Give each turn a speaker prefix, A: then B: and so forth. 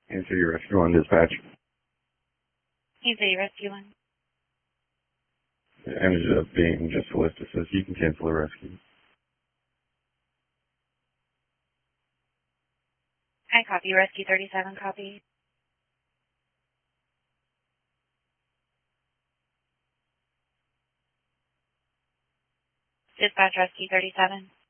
A: Answer your rescue on dispatch.
B: Answer your rescue one.
A: It ended up being just a list that says you can cancel the rescue.
B: I copy. Rescue 37, copy. Dispatch Rescue 37.